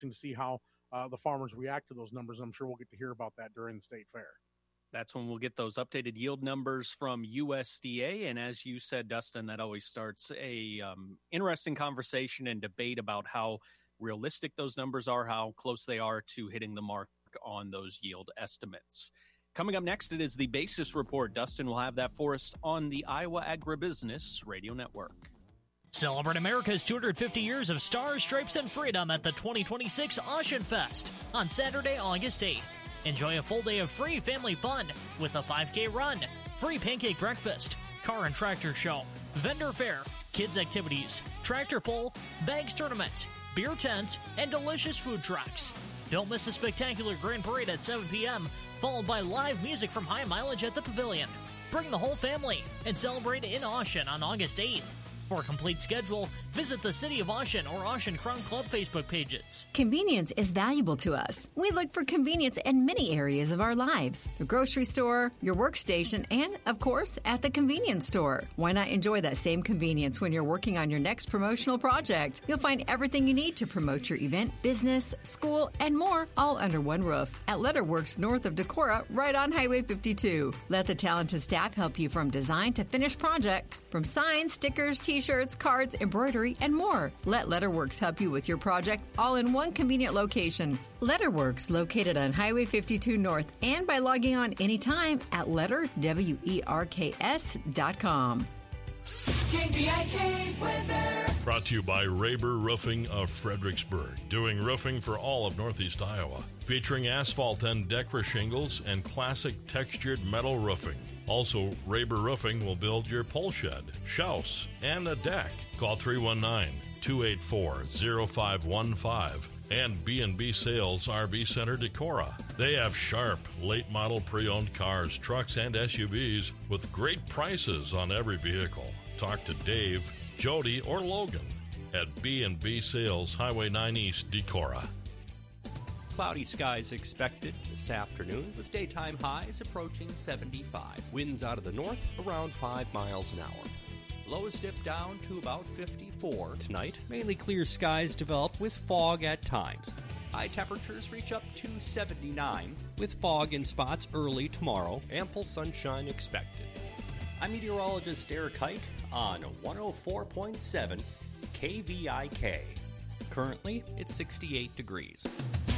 to see how the farmers react to those numbers. I'm sure we'll get to hear about that during the state fair. That's when we'll get those updated yield numbers from USDA. And as you said, Dustin, that always starts a interesting conversation and debate about how realistic those numbers are, how close they are to hitting the mark on those yield estimates. Coming up next, it is the Basis Report. Dustin will have that for us on the Iowa Agribusiness Radio Network. Celebrate America's 250 years of stars, stripes, and freedom at the 2026 Ocean Fest on Saturday, August 8th. Enjoy a full day of free family fun with a 5K run, free pancake breakfast, car and tractor show, vendor fair, kids activities, tractor pull, bags tournament, beer tent, and delicious food trucks. Don't miss the spectacular Grand Parade at 7 p.m., followed by live music from High Mileage at the Pavilion. Bring the whole family and celebrate in Ocean on August 8th. For a complete schedule, visit the City of Ocean or Ocean Crown Club Facebook pages. Convenience is valuable to us. We look for convenience in many areas of our lives. The grocery store, your workstation, and, of course, at the convenience store. Why not enjoy that same convenience when you're working on your next promotional project? You'll find everything you need to promote your event, business, school, and more, all under one roof at Letterworks north of Decorah, right on Highway 52. Let the talented staff help you from design to finished project. From signs, stickers, t-shirts, cards, embroidery, and more. Let Letterworks help you with your project all in one convenient location. Letterworks, located on Highway 52 North, and by logging on anytime at letterwerks.com. KVIK weather. Brought to you by Raber Roofing of Fredericksburg, doing roofing for all of Northeast Iowa, featuring asphalt and Decra shingles and classic textured metal roofing. Also, Raber Roofing will build your pole shed, shouse, and a deck. Call 319-284-0515 and B&B Sales RV Center Decorah. They have sharp, late-model pre-owned cars, trucks, and SUVs with great prices on every vehicle. Talk to Dave, Jody, or Logan at B&B Sales, Highway 9 East, Decorah. Cloudy skies expected this afternoon with daytime highs approaching 75. Winds out of the north around 5 miles an hour. Lows dip down to about 54 tonight. Mainly clear skies develop with fog at times. High temperatures reach up to 79 with fog in spots early tomorrow. Ample sunshine expected. I'm meteorologist Eric Hike on 104.7 KVIK. Currently, it's 68 degrees.